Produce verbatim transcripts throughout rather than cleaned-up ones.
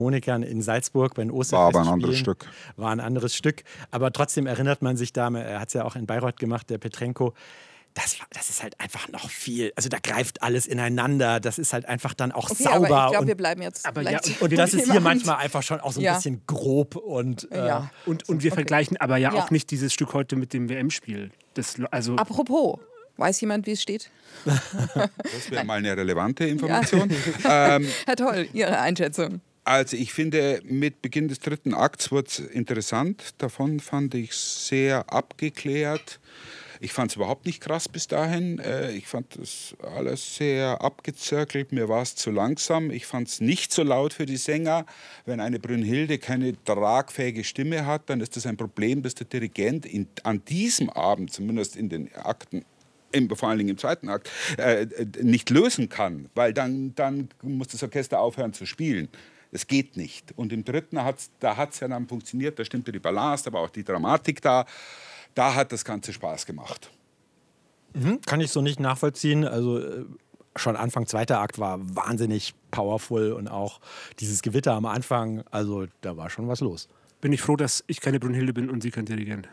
Monikern in Salzburg bei den Osterfestspielen. War aber ein anderes Stück. War ein anderes Stück. Aber trotzdem erinnert man sich da, er hat es ja auch in Bayreuth gemacht, der Petrenko. Das, das ist halt einfach noch viel. Also da greift alles ineinander. Das ist halt einfach dann auch okay, sauber. Aber ich glaube, und, wir bleiben jetzt. Aber ja, und, und das ist hier manchmal einfach schon auch so ein ja. bisschen grob. Und, äh, ja. und, und wir okay. vergleichen aber ja, ja auch nicht dieses Stück heute mit dem W M-Spiel. Das, also Apropos, weiß jemand, wie es steht? Das wäre mal eine relevante Information. Ja. ähm, Herr Toll, Ihre Einschätzung. Also ich finde, mit Beginn des dritten Akts wurde es interessant. Davon fand ich es sehr abgeklärt. Ich fand es überhaupt nicht krass bis dahin. Ich fand das alles sehr abgezirkelt. Mir war es zu langsam. Ich fand es nicht so laut für die Sänger. Wenn eine Brünnhilde keine tragfähige Stimme hat, dann ist das ein Problem, das der Dirigent in, an diesem Abend, zumindest in den Akten, im, vor allen Dingen im zweiten Akt, äh, nicht lösen kann. Weil dann, dann muss das Orchester aufhören zu spielen. Es geht nicht. Und im dritten hat's, da hat es ja dann funktioniert. Da stimmte die Ballast, aber auch die Dramatik da. Da hat das Ganze Spaß gemacht. Mhm, kann ich so nicht nachvollziehen. Also äh, schon Anfang zweiter Akt war wahnsinnig powerful und auch dieses Gewitter am Anfang, also da war schon was los. Bin ich froh, dass ich keine Brünnhilde bin und Sie kein Dirigent.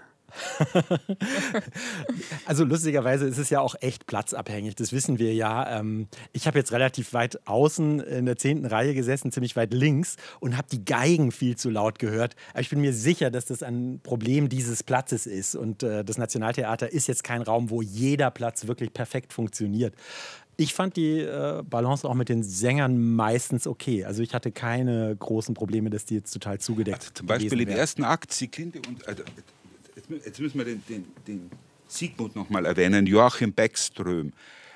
Also lustigerweise ist es ja auch echt platzabhängig, das wissen wir ja. Ich habe jetzt relativ weit außen in der zehnten Reihe gesessen, ziemlich weit links und habe die Geigen viel zu laut gehört. Aber ich bin mir sicher, dass das ein Problem dieses Platzes ist. Und das Nationaltheater ist jetzt kein Raum, wo jeder Platz wirklich perfekt funktioniert. Ich fand die äh, Balance auch mit den Sängern meistens okay. Also ich hatte keine großen Probleme, dass die jetzt total zugedeckt also zum Beispiel im wären. ersten Akt, Sieglinde und... Also, jetzt müssen wir den, den, den Sigmund noch mal erwähnen, Joachim Beckström.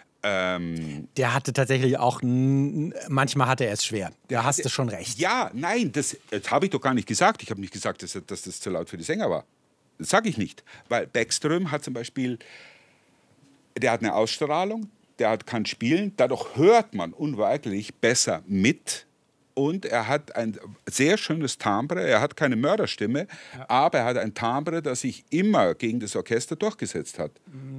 Ähm, der hatte tatsächlich auch, manchmal hatte er es schwer. Da hast du schon recht. Ja, nein, das, das habe ich doch gar nicht gesagt. Ich habe nicht gesagt, dass, dass das zu laut für die Sänger war. Das sage ich nicht. Weil Beckström hat zum Beispiel, der hat eine Ausstrahlung, der hat, kann spielen, dadurch hört man unweigerlich besser mit. Und er hat ein sehr schönes Timbre, er hat keine Mörderstimme, ja. aber er hat ein Timbre, das sich immer gegen das Orchester durchgesetzt hat.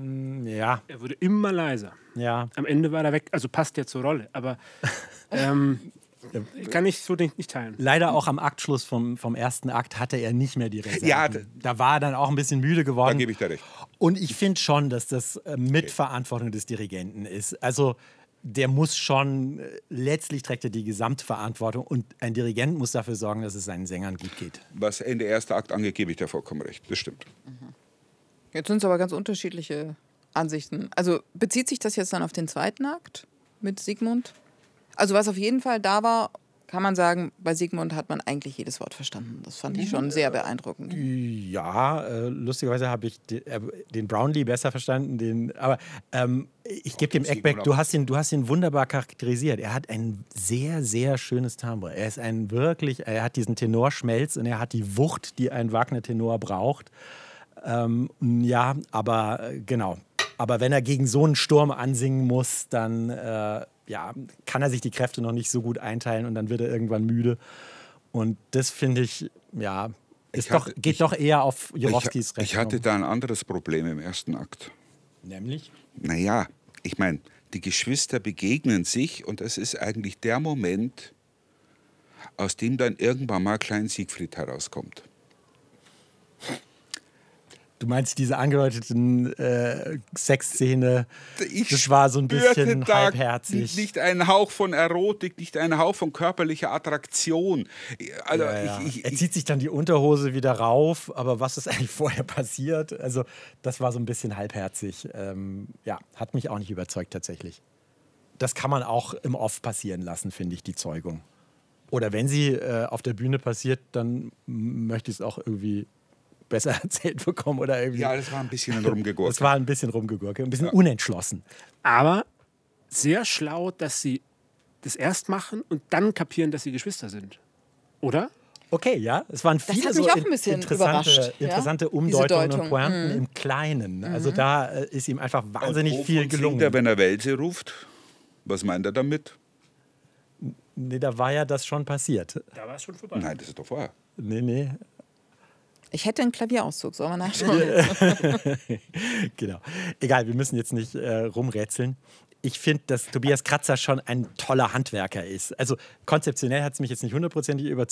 Ja. Er wurde immer leiser. Ja. Am Ende war er weg, also passt ja zur Rolle, aber ähm, kann ich so nicht, nicht teilen. Leider auch am Aktschluss vom, vom ersten Akt hatte er nicht mehr die Reserven. Ja, da war er dann auch ein bisschen müde geworden. Da gebe ich dir recht. Und ich finde schon, dass das äh, Mitverantwortung des Dirigenten ist. Also der muss schon, äh, letztlich trägt er die Gesamtverantwortung und ein Dirigent muss dafür sorgen, dass es seinen Sängern gut geht. Was Ende erster Akt angeht, gebe ich dir vollkommen recht. Das stimmt. Mhm. Jetzt sind es aber ganz unterschiedliche Ansichten. Also bezieht sich das jetzt dann auf den zweiten Akt mit Sigmund? Also was auf jeden Fall da war, kann man sagen, bei Sigmund hat man eigentlich jedes Wort verstanden. Das fand ich schon sehr beeindruckend. Ja, äh, lustigerweise habe ich den, äh, den Brownlee besser verstanden. Den, aber ähm, ich gebe dem Eckbeck, du hast, ihn, du hast ihn wunderbar charakterisiert. Er hat ein sehr, sehr schönes Timbre. Er ist ein wirklich, er hat diesen Tenorschmelz und er hat die Wucht, die ein Wagner-Tenor braucht. Ähm, ja, aber äh, genau. Aber wenn er gegen so einen Sturm ansingen muss, dann äh, ja, kann er sich die Kräfte noch nicht so gut einteilen und dann wird er irgendwann müde. Und das finde ich, ja, ist hatte, doch, geht ich, doch eher auf Jurowskis Rechnung. Ich hatte da ein anderes Problem im ersten Akt. Nämlich? Naja, ich meine, die Geschwister begegnen sich und es ist eigentlich der Moment, aus dem dann irgendwann mal Klein Siegfried herauskommt. Du meinst diese angedeuteten äh, Sexszene, ich das war so ein bisschen da halbherzig. Nicht ein Hauch von Erotik, nicht ein Hauch von körperlicher Attraktion. Also ja, ja. Ich, ich, er zieht sich dann die Unterhose wieder rauf, aber was ist eigentlich vorher passiert? Also das war so ein bisschen halbherzig. Ähm, ja, hat mich auch nicht überzeugt tatsächlich. Das kann man auch im Off passieren lassen, finde ich, die Zeugung. Oder wenn sie äh, auf der Bühne passiert, dann möchte ich es auch irgendwie besser erzählt bekommen oder irgendwie. Ja, das war ein bisschen rumgegurkt. Das war ein bisschen rumgegurkt, ein bisschen ja. unentschlossen. Aber sehr schlau, dass sie das erst machen und dann kapieren, dass sie Geschwister sind. Oder? Okay, ja. Es waren viele das hat mich so auch ein bisschen interessante, überrascht, interessante ja? Umdeutungen Deutung. und Pointen mhm. im Kleinen. Also da äh, ist ihm einfach wahnsinnig und viel gelungen. Er, wenn er Welse ruft, was meint er damit? Nee, da war ja das schon passiert. Da war es schon vorbei. Nein, das ist doch vorher. Nee, nee. Ich hätte einen Klavierauszug, sollen wir nachschauen? Genau. Egal, wir müssen jetzt nicht äh, rumrätseln. Ich finde, dass Tobias Kratzer schon ein toller Handwerker ist. Also konzeptionell hat es mich jetzt nicht hundertprozentig überzeugt.